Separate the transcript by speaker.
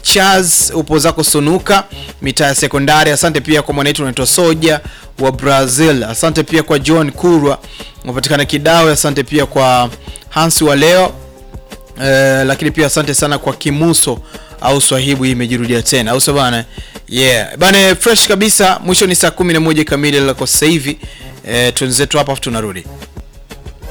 Speaker 1: Chaz upo zako Sunuka mitaa ya sekondari. Asante pia kwa mwanetu unaitwa Soja wa Brazil. Asante pia kwa John Kurwa unapatikana Kidawe. Asante pia kwa Hansi wa leo. Lakini pia asante sana kwa Kimuso au Swahibu, hii imejirudia tena au sawa bana. Yeah bana, fresh kabisa. Mwisho ni saa 11 kamili la kwa sasa hivi. Tuenzetu hapa tunarudi.